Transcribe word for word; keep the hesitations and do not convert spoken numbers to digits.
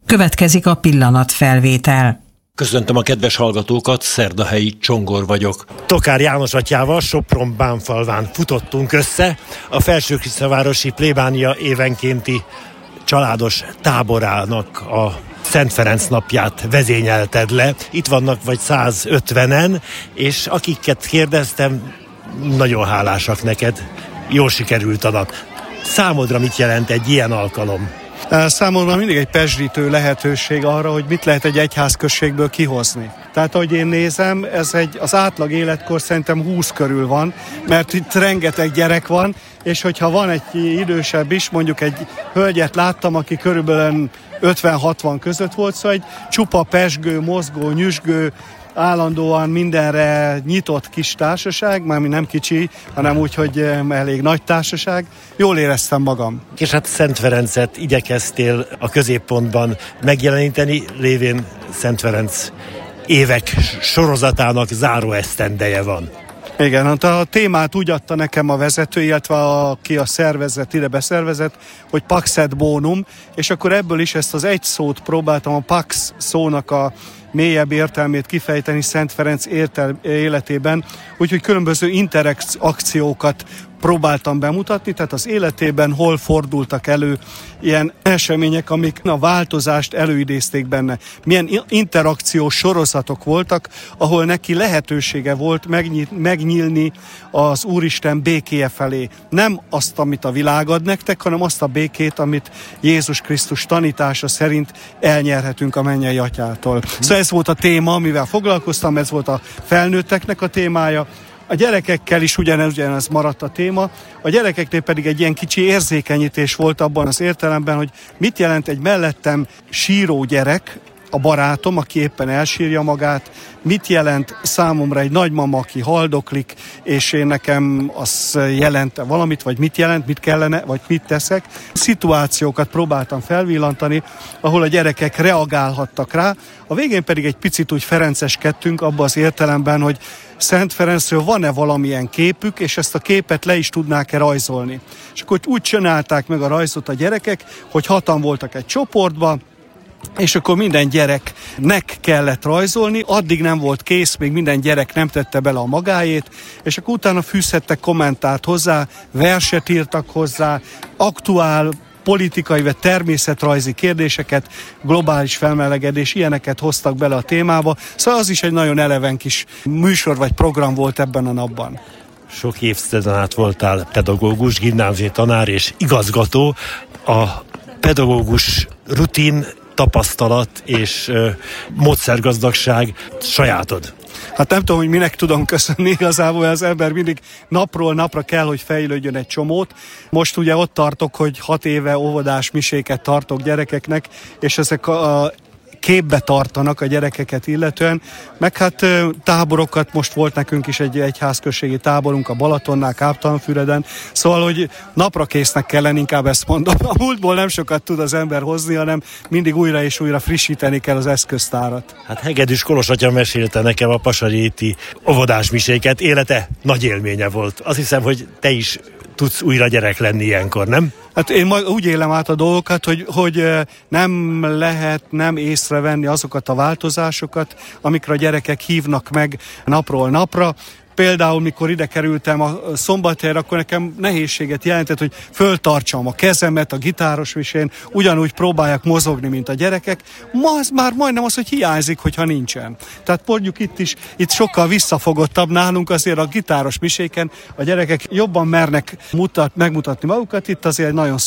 Következik a pillanatfelvétel. Köszöntöm a kedves hallgatókat, Szerdahelyi Csongor vagyok. Tokár János atyával Sopron Bánfalván futottunk össze. A Felsőkriszavárosi plébánia évenkénti családos táborának a Szent Ferenc napját vezényelted le. Itt vannak vagy százötvenen, és akiket kérdeztem, nagyon hálásak neked. Jól sikerült a nap. Számodra mit jelent egy ilyen alkalom? Számomra mindig egy pezsdítő lehetőség arra, hogy mit lehet egy egyházközségből kihozni. Tehát, ahogy én nézem, ez egy, az átlag életkor szerintem húsz körül van, mert itt rengeteg gyerek van, és hogyha van egy idősebb is, mondjuk egy hölgyet láttam, aki körülbelül ötven-hatvan között volt, szóval egy csupa pezsgő, mozgó, nyüzsgő, állandóan mindenre nyitott kis társaság, mármint nem kicsi, hanem úgy, hogy elég nagy társaság. Jól éreztem magam. És hát Szent Ferencet igyekeztél a középpontban megjeleníteni, lévén Szent Ferenc évek sorozatának záró esztendeje van. Igen, hát a témát úgy adta nekem a vezető, illetve aki a szervezet, ide beszervezett, hogy Pax et Bonum, és akkor ebből is ezt az egy szót próbáltam, a Pax szónak a mélyebb értelmét kifejteni Szent Ferenc értel- életében, úgyhogy különböző interakciókat próbáltam bemutatni, tehát az életében hol fordultak elő ilyen események, amik a változást előidézték benne. Milyen interakciós sorozatok voltak, ahol neki lehetősége volt megnyit, megnyílni az Úristen békéje felé. Nem azt, amit a világ ad nektek, hanem azt a békét, amit Jézus Krisztus tanítása szerint elnyerhetünk a mennyei atyától. Szóval ez volt a téma, amivel foglalkoztam, ez volt a felnőtteknek a témája. A gyerekekkel is ugyanez, ugyanez maradt a téma, a gyerekeknél pedig egy ilyen kicsi érzékenyítés volt abban az értelemben, hogy mit jelent egy mellettem síró gyerek, a barátom, aki éppen elsírja magát, mit jelent számomra egy nagymama, aki haldoklik, és én nekem az jelent valamit, vagy mit jelent, mit kellene, vagy mit teszek. Szituációkat próbáltam felvillantani, ahol a gyerekek reagálhattak rá, a végén pedig egy picit úgy ferenceskedtünk abban az értelemben, hogy Szent Ferencről van-e valamilyen képük, és ezt a képet le is tudnák-e rajzolni. És akkor úgy csinálták meg a rajzot a gyerekek, hogy hatan voltak egy csoportban, és akkor minden gyereknek kellett rajzolni, addig nem volt kész, még minden gyerek nem tette bele a magáét, és akkor utána fűzhettek kommentárt hozzá, verset írtak hozzá, aktuál, politikai vagy természetrajzi kérdéseket, globális felmelegedés, ilyeneket hoztak bele a témába, szóval az is egy nagyon eleven kis műsor vagy program volt ebben a napban. Sok évtizeden át voltál pedagógus, gimnáziumi tanár és igazgató. A pedagógus rutin, tapasztalat és uh, módszergazdagság sajátod. Hát nem tudom, hogy minek tudom köszönni igazából, az ember mindig napról napra kell, hogy fejlődjön egy csomót. Most ugye ott tartok, hogy hat éve óvodás miséket tartok gyerekeknek, és ezek a képbe tartanak a gyerekeket illetően, meg hát táborokat, most volt nekünk is egy egyházközségi táborunk a Balatonnál, Káptalanfüreden, szóval, hogy napra késznek kell lenni, inkább ezt mondom. A múltból nem sokat tud az ember hozni, hanem mindig újra és újra frissíteni kell az eszköztárat. Hát Hegedűs Kolos atya mesélte nekem a pasaréti óvodás miséket, élete nagy élménye volt. Azt hiszem, hogy te is tudsz újra gyerek lenni ilyenkor, nem? Hát én úgy élem át a dolgokat, hogy, hogy nem lehet nem észrevenni azokat a változásokat, amikre a gyerekek hívnak meg napról napra. Például, mikor ide kerültem a Szombathelyre, akkor nekem nehézséget jelentett, hogy föltartsam a kezemet a gitáros visén, ugyanúgy próbálják mozogni, mint a gyerekek. Ma az már majdnem az, hogy hiányzik, hogyha nincsen. Tehát mondjuk itt is, itt sokkal visszafogottabb nálunk, azért a gitáros miséken a gyerekek jobban mernek mutat, megmutatni magukat, itt azért nagyon